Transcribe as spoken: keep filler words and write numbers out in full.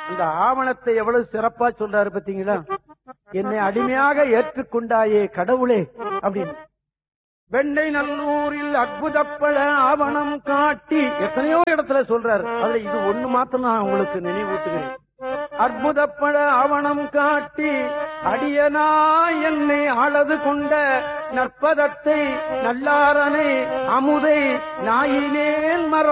அந்த ஆவணத்தை எவ்வளவு சிறப்பா சொல்றாரு பாத்தீங்களா? என்னை அடிமையாக ஏற்றுக்கொண்டாயே கடவுளே அப்படின்னு. வெண்ணை நல்லூரில் அற்புதப்பட ஆவணம் காட்டி எத்தனையோ இடத்துல சொல்றாரு. அதுல இது ஒண்ணு மாத்திரம் நான் உங்களுக்கு நினைவூட்டுகிறேன். அற்புதப்பட ஆவணம் காட்டி அடியனா என்னை ஆளது கொண்ட நற்பதத்தை நல்லாரனை அமுதை நாயினேன் மர